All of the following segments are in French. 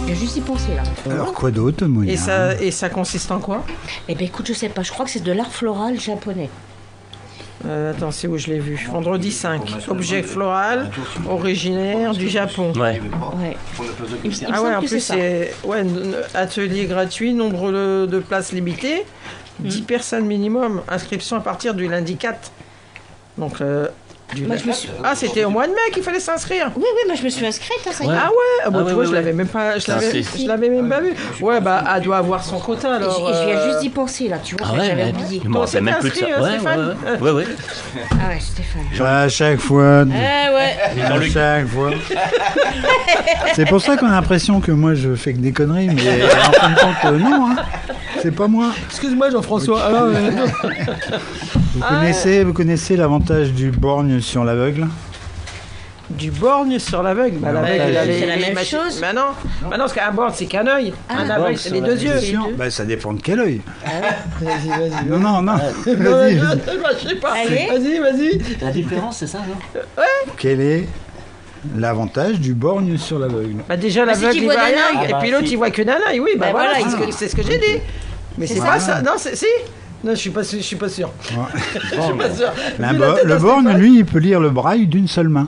Je viens juste d'y penser là. Alors quoi d'autre, Monia? Et ça consiste en quoi? Eh ben écoute, je sais pas, je crois que c'est de l'art floral japonais. Attends, c'est où je l'ai vu? Vendredi 5. Objet floral originaire du Japon. Ouais. Ouais. Il me Ah ouais, semble en que plus c'est atelier gratuit, nombre de places limitées, 10 personnes minimum, inscription à partir du lundi 4. Donc Moi, je me suis... c'était au mois de mai qu'il fallait s'inscrire. Oui, moi je me suis inscrite, hein, ça y est. Ouais. Ah ouais, Ah tu vois, ouais, je ouais. l'avais même pas, Ça, je l'avais même pas vu. Ouais, bah elle doit avoir son quota alors. Je viens juste d'y penser là, tu vois, Ah ouais, j'avais mais oublié. je me rappelle même plus de ça. inscrit, Ouais, Stéphane ouais. Ah ouais, Stéphane. À chaque fois. Ouais. À chaque fois. C'est pour ça qu'on a l'impression que moi je fais que des conneries, mais en fin de compte, non, hein. C'est pas moi. Excuse-moi Jean-François. Vous connaissez l'avantage du borgne sur l'aveugle? Du borgne sur l'aveugle. Bah, l'aveugle, Ouais, il a c'est les la même machines. chose. Bah non, parce qu'un borgne c'est qu'un œil. Un aveugle c'est les deux yeux. Bien sûr. Bah, ça dépend de quel œil. Vas-y. Non. Vas-y. Je sais pas. Allez. Vas-y. La différence, c'est ça, non? Quel est l'avantage du borgne sur l'aveugle? Bah déjà Bah, c'est l'aveugle qu'il il voit voit d'un rien, œil. et puis l'autre il voit que d'un œil. Oui, bah Bah voilà, voilà, c'est ce que j'ai dit. Mais c'est ça. pas ça. Non, si. Non, je suis pas sûr. Je suis pas sûr. Le borgne, lui, il peut lire le braille d'une seule main.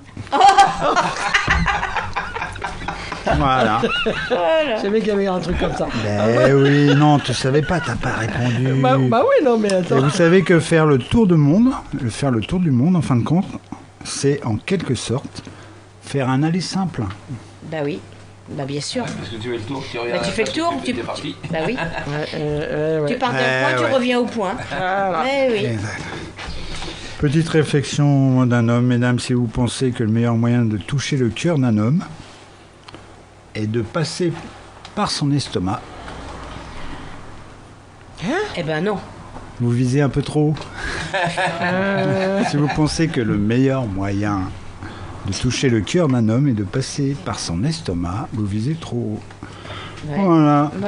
Voilà. Je savais qu'il y avait un truc comme ça. Ben oui, non, tu savais pas, t'as pas répondu. Bah oui, non, mais Et attends. vous savez que faire le tour du monde, en fin de compte, c'est en quelque sorte faire un aller simple. Bah oui, bah bien sûr. Parce que tu fais le tour, tu Bah regardes. tu fais le tour, t'es parti. Bah oui. Ouais. Tu pars d'un point, ouais. tu reviens au point. Voilà. Eh oui. Exact. Petite réflexion d'un homme, mesdames, si vous pensez que le meilleur moyen de toucher le cœur d'un homme est de passer par son estomac, Eh ben non. vous visez un peu trop. Si vous pensez que le meilleur moyen de toucher le cœur d'un homme est de passer par son estomac, vous visez trop. Ouais. Voilà.